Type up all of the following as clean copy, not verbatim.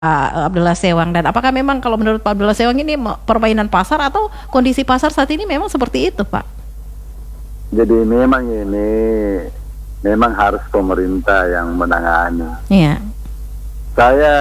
Abdullah Sewang, dan apakah memang kalau menurut Pak Abdullah Sewang ini permainan pasar atau kondisi pasar saat ini memang seperti itu, Pak? Jadi memang ini memang harus pemerintah yang menangani. Iya. Saya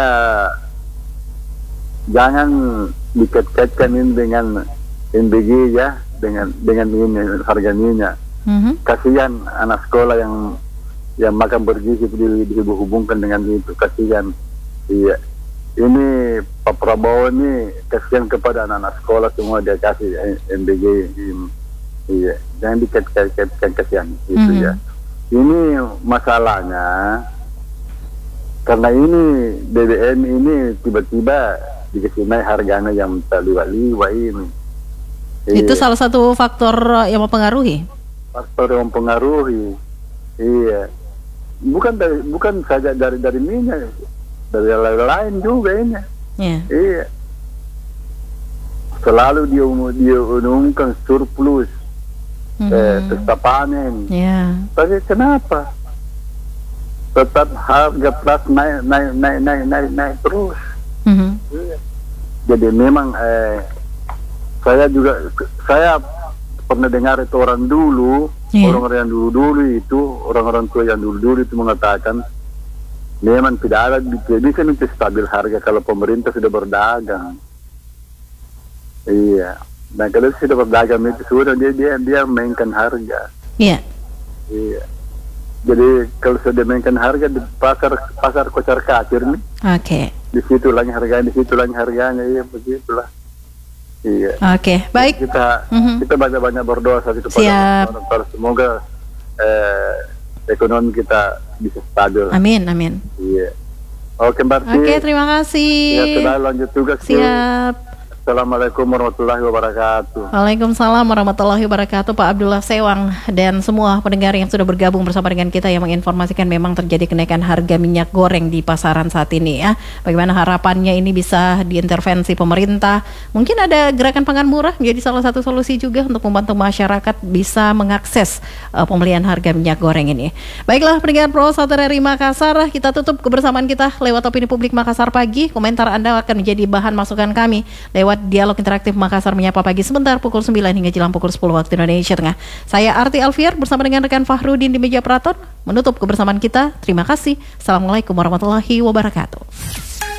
jangan dikait-kaitkan ini dengan NBG ya, dengan ini harga minyak. Kasihan anak sekolah yang makan bergizi dihubungkan dengan itu, kasihan. Iya. Ini Pak Prabowo ini kasihan kepada anak-anak sekolah semua, dia kasih NBG ini. Iya, jangan dikait-kaitkan, kasihan itu ya. Ini masalahnya karena ini BBM ini tiba-tiba dikasih naik harganya yang tak liwat-liwat ini. Itu salah satu faktor yang mempengaruhi. Faktor yang mempengaruhi. Iya. Bukan saja dari minyak, dari lain juga ini. Iya. Selalu dia umumkan surplus, pesta panen. Tapi kenapa tetap harga beras naik terus? Iya. Jadi memang saya pernah dengar itu orang orang tua yang dulu itu mengatakan memang tidak bisa stabil harga kalau pemerintah sudah berdagang. Iya. Dan kalau sudah berdagang itu sudah dia mainkan harga. Iya. Iya. Jadi kalau sudah mainkan harga di pasar Kocar Kacir nih. Oke. Di situ lagi harganya, iya begitulah. Iya. Oke, baik. Kita banyak berdoa saat itu pada semoga ekonomi kita bisa stabil. Amin. Iya. Oke, Mbak. Oke, terima kasih. Ya, sudah lanjut tugas. Siap. Assalamualaikum warahmatullahi wabarakatuh. Waalaikumsalam warahmatullahi wabarakatuh, Pak Abdullah Sewang dan semua pendengar yang sudah bergabung bersama dengan kita yang menginformasikan memang terjadi kenaikan harga minyak goreng di pasaran saat ini ya. Bagaimana harapannya ini bisa diintervensi pemerintah? Mungkin ada gerakan pangan murah menjadi salah satu solusi juga untuk membantu masyarakat bisa mengakses pembelian harga minyak goreng ini. Baiklah pendengar Pro 1 RRI Makassar, kita tutup kebersamaan kita lewat Opini Publik Makassar Pagi. Komentar Anda akan menjadi bahan masukan kami lewat Dialog Interaktif Makassar Menyapa Pagi sebentar pukul 9 hingga jelang pukul 10 waktu Indonesia Tengah. Saya Arti Alfiar bersama dengan rekan Fahrudin di meja peraton menutup kebersamaan kita. Terima kasih. Assalamualaikum warahmatullahi wabarakatuh.